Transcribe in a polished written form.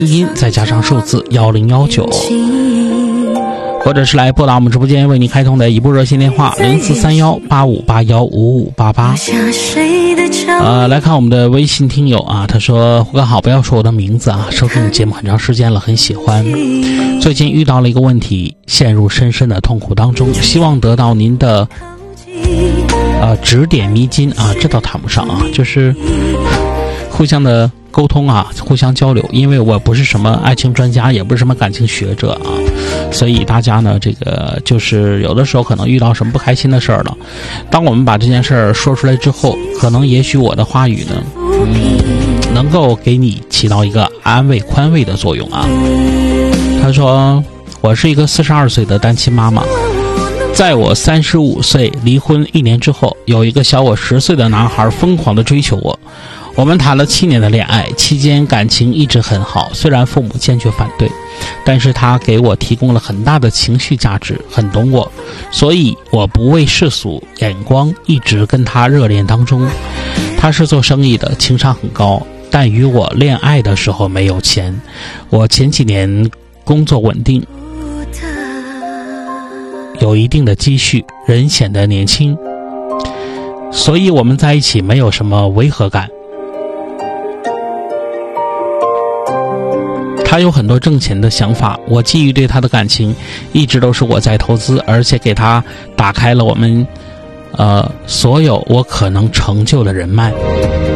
音再加上数字1019，或者是来拨打我们直播间为你开通的一部热线电话043185815588。来看我们的微信听友啊，他说胡哥好，不要说我的名字啊，收听你节目很长时间了，很喜欢。最近遇到了一个问题，陷入深深的痛苦当中，希望得到您的指点迷津啊，这倒谈不上啊，就是互相的沟通啊，互相交流。因为我不是什么爱情专家，也不是什么感情学者啊，所以大家呢，这个就是有的时候可能遇到什么不开心的事儿了，当我们把这件事儿说出来之后，可能也许我的话语呢，能够给你起到一个安慰宽慰的作用啊。他说我是一个42岁的单亲妈妈，在我35岁离婚1年之后，有一个小我10岁的男孩疯狂地追求我，我们谈了7年的恋爱，期间感情一直很好，虽然父母坚决反对，但是他给我提供了很大的情绪价值，很懂我，所以我不畏世俗眼光，一直跟他热恋当中。他是做生意的，情商很高，但与我恋爱的时候没有钱。我前几年工作稳定，有一定的积蓄，人显得年轻，所以我们在一起没有什么违和感。他有很多挣钱的想法，我基于对他的感情，一直都是我在投资，而且给他打开了我们所有我可能成就的人脉。